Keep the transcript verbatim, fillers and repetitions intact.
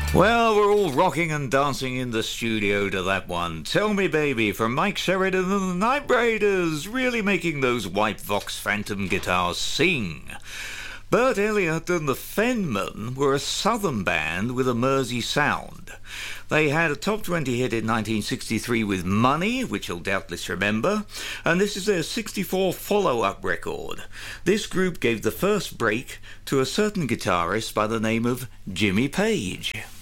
Well, we're all rocking and dancing in the studio to that one. Tell Me Baby from Mike Sheridan and the Night Raiders, really making those white Vox Phantom guitars sing. Bert Elliott and the Fenmen were a southern band with a Mersey sound. They had a top twenty hit in nineteen sixty-three with Money, which you'll doubtless remember, and this is their sixty-four follow-up record. This group gave the first break to a certain guitarist by the name of Jimmy Page.